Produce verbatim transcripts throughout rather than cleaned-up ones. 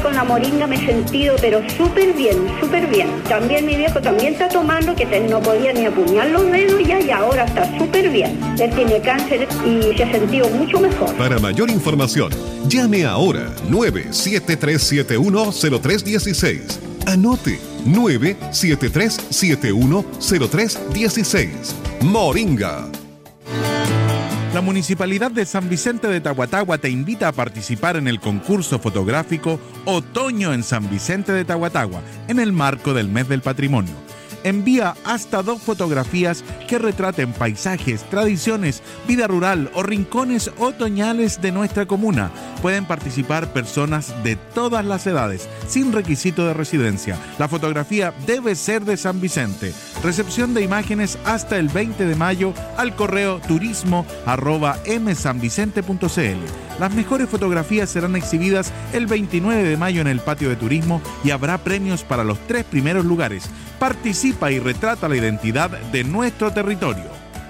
Con la moringa me he sentido pero súper bien, súper bien. También mi viejo también está tomando, que no podía ni apuñar los dedos ya, y ahora está súper bien. Él tiene cáncer y se ha sentido mucho mejor. Para mayor información, llame ahora nueve siete tres siete uno cero tres uno seis. Anote nueve siete tres siete uno cero tres uno seis. Moringa. La Municipalidad de San Vicente de Tahuatahua te invita a participar en el concurso fotográfico Otoño en San Vicente de Tahuatahua, en el marco del Mes del Patrimonio. Envía hasta dos fotografías que retraten paisajes, tradiciones, vida rural o rincones otoñales de nuestra comuna. Pueden participar personas de todas las edades, sin requisito de residencia. La fotografía debe ser de San Vicente. Recepción de imágenes hasta el veinte de mayo al correo turismo arroba m san vicente punto c l. Las mejores fotografías serán exhibidas el veintinueve de mayo en el patio de turismo y habrá premios para los tres primeros lugares. Participa y retrata la identidad de nuestro territorio.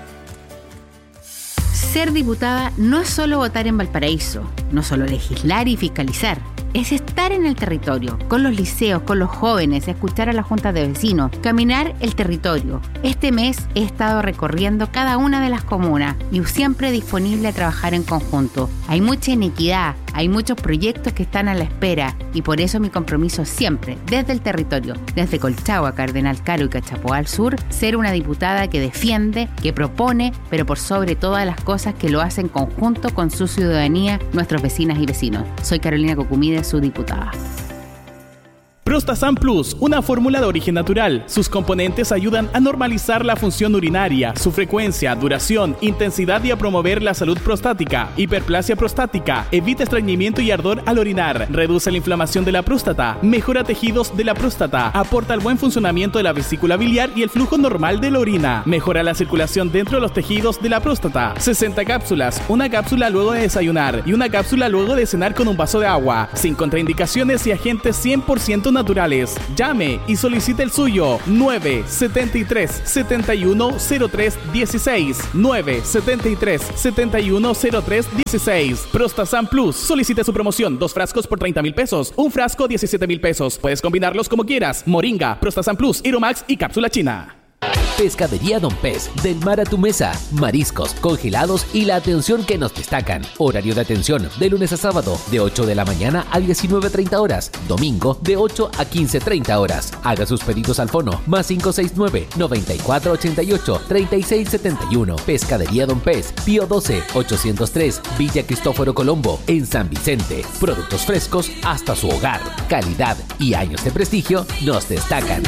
Ser diputada no es solo votar en Valparaíso, no solo legislar y fiscalizar. Es estar en el territorio, con los liceos, con los jóvenes, escuchar a la junta de vecinos, caminar el territorio. Este mes he estado recorriendo cada una de las comunas y siempre disponible a trabajar en conjunto. Hay mucha inequidad, hay muchos proyectos que están a la espera y por eso mi compromiso siempre, desde el territorio, desde Colchagua, Cardenal Caro y Cachapoal al sur, ser una diputada que defiende, que propone, pero por sobre todas las cosas que lo hace en conjunto con su ciudadanía, nuestros vecinas y vecinos. Soy Carolina Cocumide, su diputada. Prostasan Plus, una fórmula de origen natural. Sus componentes ayudan a normalizar la función urinaria, su frecuencia, duración, intensidad y a promover la salud prostática, hiperplasia prostática, evita estreñimiento y ardor al orinar, reduce la inflamación de la próstata, mejora tejidos de la próstata, aporta el buen funcionamiento de la vesícula biliar y el flujo normal de la orina, mejora la circulación dentro de los tejidos de la próstata. sesenta cápsulas, una cápsula luego de desayunar y una cápsula luego de cenar con un vaso de agua, sin contraindicaciones y agentes cien por ciento naturales. Llame y solicite el suyo. nueve siete tres, siete uno cero tres uno seis. nueve siete tres, siete uno cero tres uno seis. Prostasan Plus. Solicite su promoción. Dos frascos por treinta mil pesos. Un frasco diecisiete mil pesos. Puedes combinarlos como quieras. Moringa, Prostasan Plus, Iromax y cápsula china. Pescadería Don Pez, del mar a tu mesa, mariscos, congelados y la atención que nos destacan. Horario de atención de lunes a sábado de ocho de la mañana a diecinueve treinta horas, domingo de ocho a quince treinta horas. Haga sus pedidos al fono más cinco seis nueve, noventa y cuatro ochenta y ocho, treinta y seis setenta y uno. Pescadería Don Pez, Pío doce, ochocientos tres, Villa Cristóforo Colombo, en San Vicente. Productos frescos hasta su hogar. Calidad y años de prestigio nos destacan.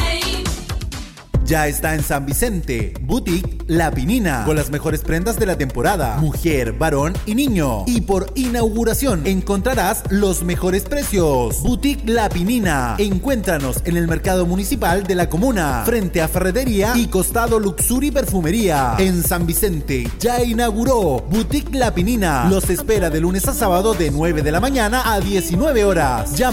Ya está en San Vicente, Boutique La Pinina, con las mejores prendas de la temporada, mujer, varón y niño. Y por inauguración encontrarás los mejores precios. Boutique La Pinina, encuéntranos en el mercado municipal de la comuna, frente a Ferretería y costado Luxury Perfumería. En San Vicente ya inauguró Boutique La Pinina. Los espera de lunes a sábado de nueve de la mañana a diecinueve horas. Llama